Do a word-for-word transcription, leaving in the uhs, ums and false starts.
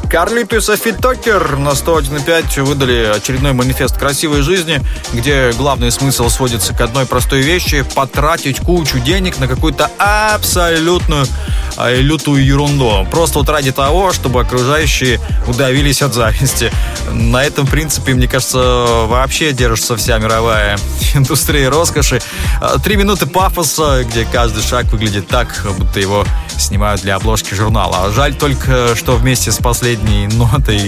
Карлито и Софи Токер на сто один и пять выдали очередной манифест красивой жизни, где главный смысл сводится к одной простой вещи: потратить кучу денег на какую-то абсолютную лютую ерунду. Просто вот ради того, чтобы окружающие удавились от зависти. На этом принципе, мне кажется, вообще держится вся мировая индустрия роскоши. Три минуты пафоса, где каждый шаг выглядит так, будто его снимают для обложки журнала. Жаль только, что вместе с последней нотой